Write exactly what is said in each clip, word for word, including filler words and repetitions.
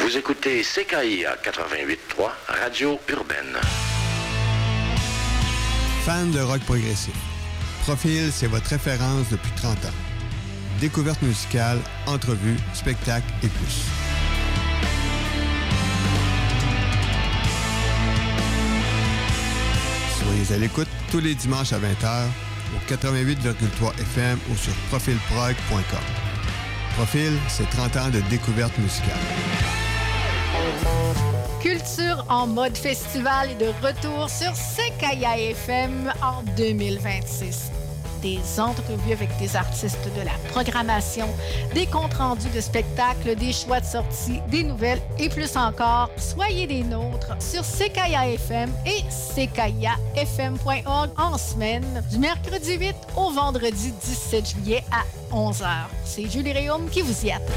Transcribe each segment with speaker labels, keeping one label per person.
Speaker 1: Vous écoutez C K I A quatre-vingt-huit point trois, Radio Urbaine.
Speaker 2: Fan de rock progressif. Profil, c'est votre référence depuis trente ans. Découverte musicale, entrevues, spectacles et plus. Soyez à l'écoute tous les dimanches à vingt heures au quatre-vingt-huit virgule trois F M ou sur profil prog point com. Profil, c'est trente ans de découverte musicale.
Speaker 3: Culture en mode festival est de retour sur C K I A F M en deux mille vingt-six. Des entrevues avec des artistes de la programmation, des comptes rendus de spectacles, des choix de sortie, des nouvelles et plus encore. Soyez des nôtres sur C K I A F M et C K I A F M point org en semaine, du mercredi huit au vendredi dix-sept juillet à onze heures. C'est Julie Réaume qui vous y attend.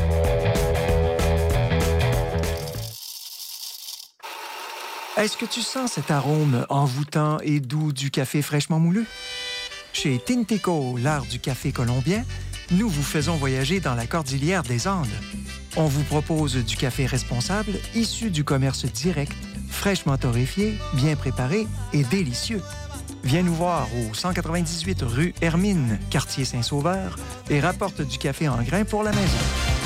Speaker 4: Est-ce que tu sens cet arôme envoûtant et doux du café fraîchement moulu? Chez Tinteco, l'art du café colombien, nous vous faisons voyager dans la cordillère des Andes. On vous propose du café responsable, issu du commerce direct, fraîchement torréfié, bien préparé et délicieux. Viens nous voir au cent quatre-vingt-dix-huit rue Hermine, quartier Saint-Sauveur, et rapporte du café en grains pour la maison.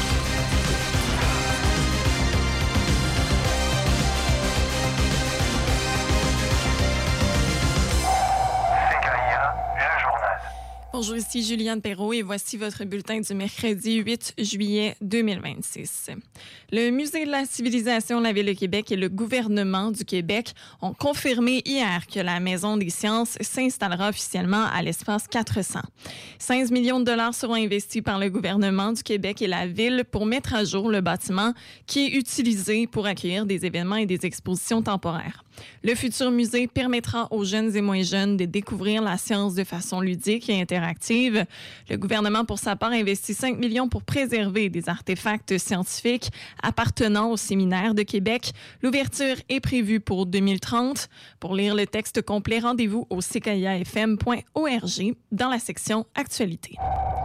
Speaker 5: Bonjour, ici Juliane Perrault et voici votre bulletin du mercredi huit juillet deux mille vingt-six. Le Musée de la civilisation de la Ville de Québec et le gouvernement du Québec ont confirmé hier que la Maison des sciences s'installera officiellement à l'espace quatre cents. seize millions de dollars seront investis par le gouvernement du Québec et la Ville pour mettre à jour le bâtiment qui est utilisé pour accueillir des événements et des expositions temporaires. Le futur musée permettra aux jeunes et moins jeunes de découvrir la science de façon ludique et interactive. Le gouvernement, pour sa part, investit cinq millions pour préserver des artefacts scientifiques appartenant au séminaire de Québec. L'ouverture est prévue pour deux mille trente. Pour lire le texte complet, rendez-vous au c k i a f m point org dans la section Actualité.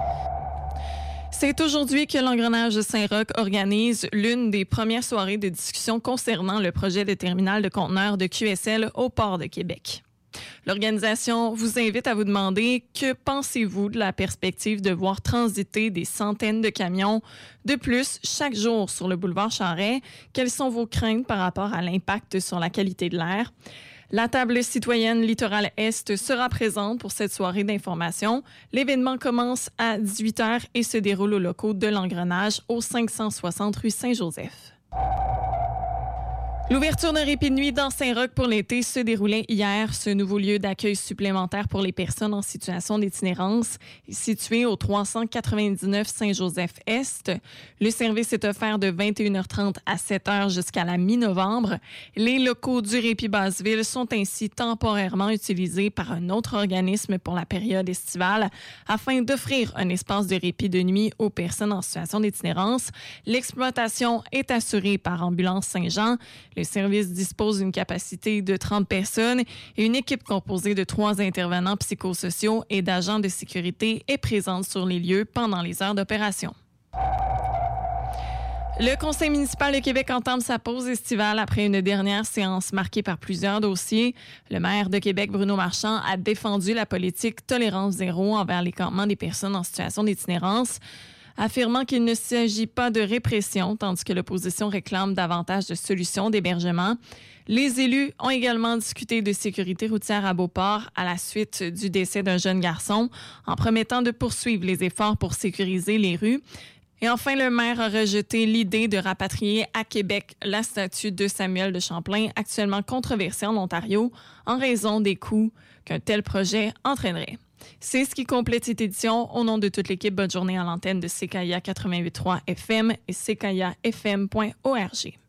Speaker 5: C'est aujourd'hui que l'Engrenage de Saint-Roch organise l'une des premières soirées de discussion concernant le projet de terminal de conteneurs de Q S L au port de Québec. L'organisation vous invite à vous demander que pensez-vous de la perspective de voir transiter des centaines de camions de plus chaque jour sur le boulevard Charest? Quelles sont vos craintes par rapport à l'impact sur la qualité de l'air? La table citoyenne Littoral Est sera présente pour cette soirée d'information. L'événement commence à dix-huit heures et se déroule aux locaux de l'Engrenage au cinq cent soixante rue Saint-Joseph. L'ouverture d'un répit de nuit dans Saint-Roch pour l'été se déroulait hier. Ce nouveau lieu d'accueil supplémentaire pour les personnes en situation d'itinérance est situé au trois cent quatre-vingt-dix-neuf Saint-Joseph-Est. Le service est offert de vingt et une heures trente à sept heures jusqu'à la mi-novembre. Les locaux du répit Basseville sont ainsi temporairement utilisés par un autre organisme pour la période estivale afin d'offrir un espace de répit de nuit aux personnes en situation d'itinérance. L'exploitation est assurée par Ambulance Saint-Jean. Le service dispose d'une capacité de trente personnes et une équipe composée de trois intervenants psychosociaux et d'agents de sécurité est présente sur les lieux pendant les heures d'opération. Le Conseil municipal de Québec entame sa pause estivale après une dernière séance marquée par plusieurs dossiers. Le maire de Québec, Bruno Marchand, a défendu la politique tolérance zéro envers les campements des personnes en situation d'itinérance, affirmant qu'il ne s'agit pas de répression, tandis que l'opposition réclame davantage de solutions d'hébergement. Les élus ont également discuté de sécurité routière à Beauport à la suite du décès d'un jeune garçon, en promettant de poursuivre les efforts pour sécuriser les rues. Et enfin, le maire a rejeté l'idée de rapatrier à Québec la statue de Samuel de Champlain, actuellement controversée en Ontario, en raison des coûts qu'un tel projet entraînerait. C'est ce qui complète cette édition. Au nom de toute l'équipe, bonne journée à l'antenne de C K I A quatre-vingt-huit point trois F M et C K I A F M point org.